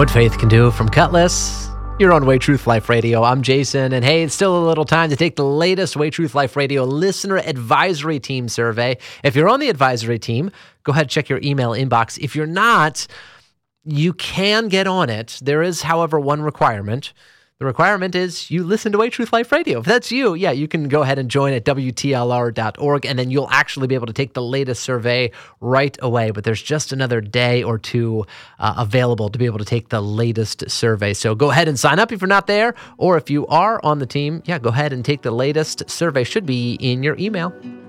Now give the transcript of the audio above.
What Faith Can Do from Cutlass. You're on Way Truth Life Radio. I'm Jason, and hey, it's still a little time to take the latest Way Truth Life Radio Listener Advisory Team survey. If you're on the advisory team, go ahead and check your email inbox. If you're not, you can get on it. There is, however, one requirement. The requirement is you listen to Way Truth Life Radio. If that's you, you can go ahead and join at WTLR.org, and then you'll actually be able to take the latest survey right away. But there's just another day or two available to be able to take the latest survey. So go ahead and sign up if you're not there, or if you are on the team, go ahead and take the latest survey. Should be in your email.